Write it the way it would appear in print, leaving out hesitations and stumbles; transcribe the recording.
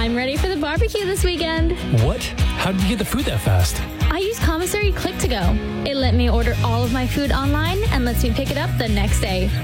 I'm ready for the barbecue this weekend. What? How did you get the food that fast? I use Commissary Click to Go. It let me order all of my food online and lets me pick it up the next day.